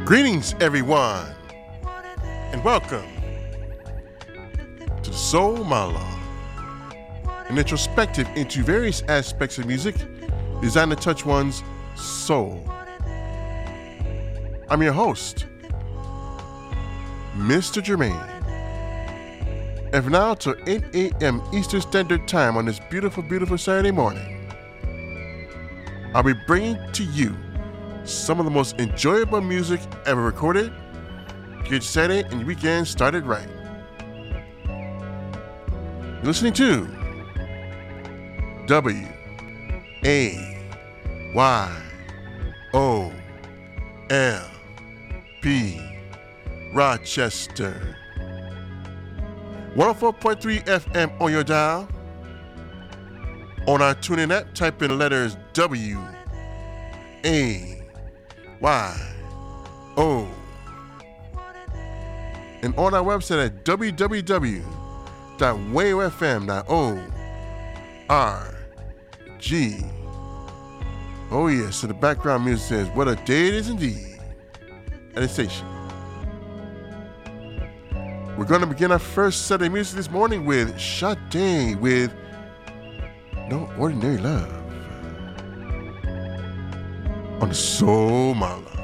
Greetings, everyone, and welcome to the Soul Monologue, an introspective into various aspects of music designed to touch one's soul. I'm your host, Mr. Jermaine. And from now till 8 a.m. Eastern Standard Time on this beautiful, beautiful Saturday morning, I'll be bringing to you some of the most enjoyable music ever recorded to get your Saturday and your weekend started right. You're listening to WAYOLP Rochester 104.3 FM on your dial. On our TuneIn app, type in the letters WAYO. And on our website at www.wayofm.org. Oh yes, so the background music says, what a day it is indeed at the station. We're going to begin our first set of music this morning with Sade with No Ordinary Love on the Soul Monologue.